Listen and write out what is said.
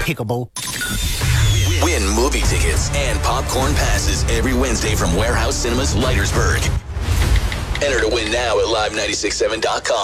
despicable. Win movie tickets and popcorn passes every Wednesday from Warehouse Cinemas, Leitersburg. Enter to win now at live967.com.